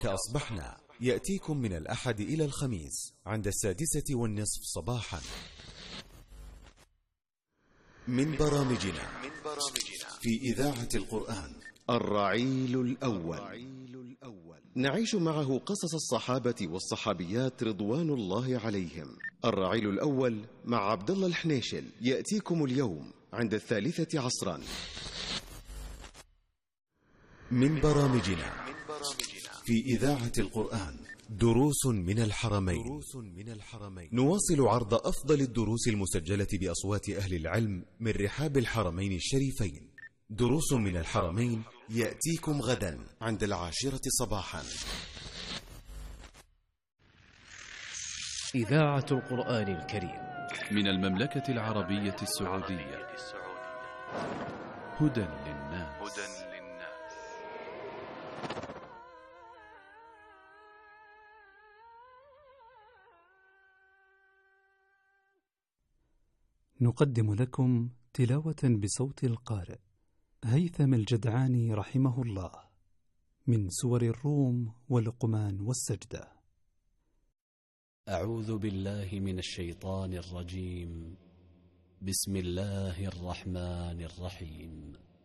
كأصبحنا يأتيكم من الأحد إلى الخميس عند 6:30 صباحا من برامجنا في إذاعة القرآن. الرعيل الأول، نعيش معه قصص الصحابة والصحابيات رضوان الله عليهم. الرعيل الأول مع عبد الله الحنيشل يأتيكم اليوم عند 3 عصرا من برامجنا في إذاعة القرآن. دروس من الحرمين. نواصل عرض أفضل الدروس المسجلة بأصوات أهل العلم من رحاب الحرمين الشريفين. دروس من الحرمين يأتيكم غدا عند 10 صباحا. إذاعة القرآن الكريم من المملكة العربية السعودية. هدى للناس. نقدم لكم تلاوة بصوت القارئ هيثم الجدعاني رحمه الله من سور الروم ولقمان والسجدة. أعوذ بالله من الشيطان الرجيم. بسم الله الرحمن الرحيم.